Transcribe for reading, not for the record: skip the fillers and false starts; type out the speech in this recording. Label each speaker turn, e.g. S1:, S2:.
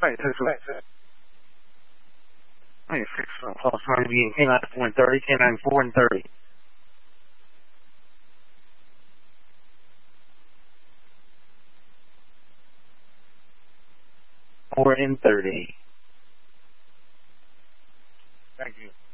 S1: Right, that's right. Right, 6 false line being K9 4 and 30, K9 4 and 30. 4 and 30.
S2: Thank you.